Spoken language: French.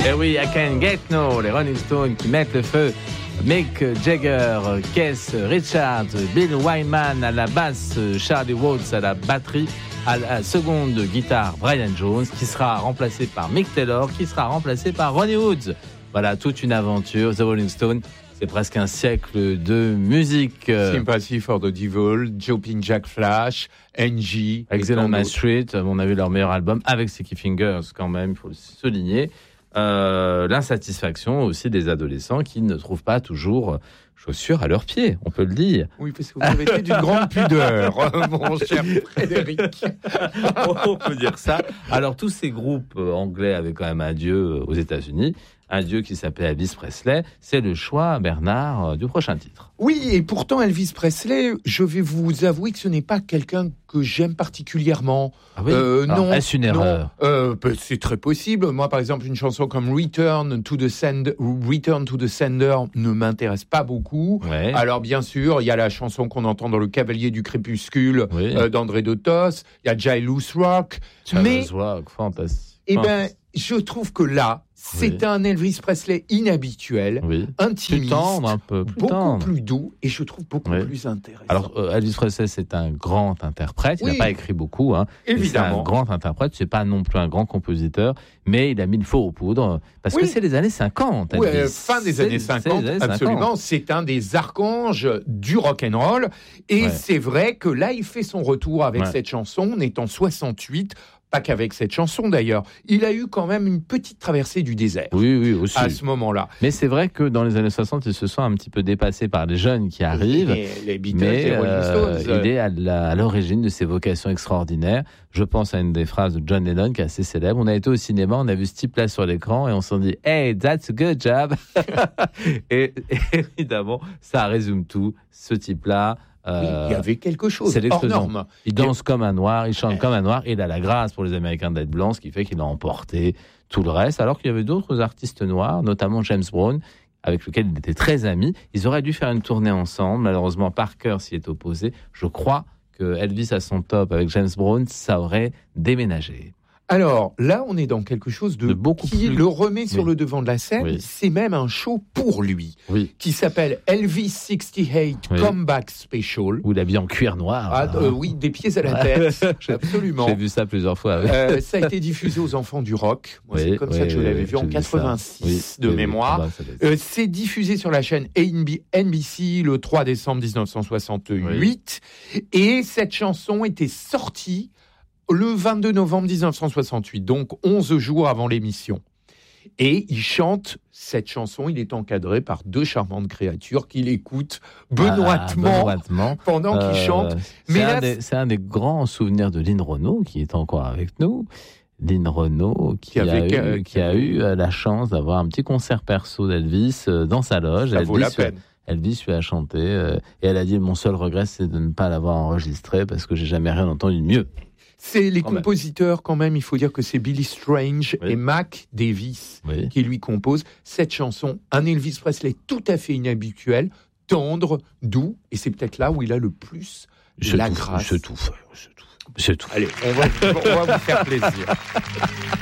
Et oui, I Can't Get No, les Rolling Stones qui mettent le feu. Mick Jagger, Keith Richards, Bill Wyman à la basse, Charlie Watts à la batterie, à la seconde guitare, Brian Jones, qui sera remplacé par Mick Taylor, qui sera remplacé par Ronnie Wood. Voilà, toute une aventure. The Rolling Stones, c'est presque un siècle de musique. Sympathy for the Devil, Jumping Jack Flash, Angie. Exile on My Street, on a vu leur meilleur album avec Sticky Fingers quand même, il faut le souligner. L'insatisfaction aussi des adolescents qui ne trouvent pas toujours chaussures à leurs pieds, on peut le dire. Oui, parce que vous avez été d'une grande pudeur, mon cher Frédéric. On peut dire ça. Alors, tous ces groupes anglais avaient quand même un dieu aux États-Unis, un dieu qui s'appelait Elvis Presley. C'est le choix, Bernard, du prochain titre. Oui, et pourtant, Elvis Presley, je vais vous avouer que ce n'est pas quelqu'un que j'aime particulièrement. Ah oui. Alors, est-ce une erreur ? C'est très possible. Moi, par exemple, une chanson comme Return to the Sender ne m'intéresse pas beaucoup. Ouais. Alors, bien sûr, il y a la chanson qu'on entend dans Le Cavalier du Crépuscule, oui, d'André Dotos. Il y a Jailous Rock. Rock, fantastique. Eh bien, je trouve que là, c'est un Elvis Presley inhabituel, intimiste, plus tendre, un peu plus beaucoup tendre, plus doux, et je trouve beaucoup plus intéressant. Alors, Elvis Presley, c'est un grand interprète. Il n'a pas écrit beaucoup, hein. Évidemment. C'est un grand interprète. C'est pas non plus un grand compositeur, mais il a mis le feu aux poudres parce que c'est les années 50. Oui, fin des années 50, absolument. C'est un des archanges du rock'n'roll, et c'est vrai que là, il fait son retour avec cette chanson. On est en 68. Pas qu'avec cette chanson d'ailleurs. Il a eu quand même une petite traversée du désert. Oui, aussi. À ce moment-là. Mais c'est vrai que dans les années 60, il se sent un petit peu dépassé par les jeunes qui arrivent. Les Beatles, les Rolling Stones. Il est à l'origine de ses vocations extraordinaires. Je pense à une des phrases de John Lennon qui est assez célèbre. On a été au cinéma, on a vu ce type-là sur l'écran et on s'en dit « Hey, that's a good job !» Et évidemment, ça résume tout. Ce type-là... il y avait quelque chose hors norme. Il danse comme un noir, il chante comme un noir, et il a la grâce pour les Américains d'être blancs, ce qui fait qu'il a emporté tout le reste, alors qu'il y avait d'autres artistes noirs, notamment James Brown, avec lequel il était très ami. Ils auraient dû faire une tournée ensemble, malheureusement Parker s'y est opposé. Je crois que Elvis à son top avec James Brown, ça aurait déménagé. Alors là, on est dans quelque chose de beaucoup qui plus... le remet sur le devant de la scène. C'est même un show pour lui, qui s'appelle Elvis 68 Comeback Special. Où il est bien en cuir noir. Oui, des pieds à la tête, absolument. J'ai vu ça plusieurs fois. Ça a été diffusé aux enfants du rock. Moi, c'est comme ça que je l'avais vu en 86 de mémoire. C'est diffusé sur la chaîne NBC le 3 décembre 1968. Et cette chanson était sortie le 22 novembre 1968, donc 11 jours avant l'émission. Et il chante cette chanson, il est encadré par deux charmantes créatures qui l'écoutent benoîtement pendant qu'il chante. C'est un des grands souvenirs de Lynn Renaud, qui est encore avec nous. Lynn Renaud, qui a eu la chance d'avoir un petit concert perso d'Elvis dans sa loge. Ça vaut la peine. Elvis lui a chanté, et elle a dit « Mon seul regret, c'est de ne pas l'avoir enregistré, parce que j'ai jamais rien entendu de mieux. » C'est les compositeurs quand même, il faut dire que c'est Billy Strange et Mac Davis qui lui composent cette chanson. Un Elvis Presley tout à fait inhabituel, tendre, doux, et c'est peut-être là où il a le plus la grâce. C'est tout. Allez, on va vous faire plaisir.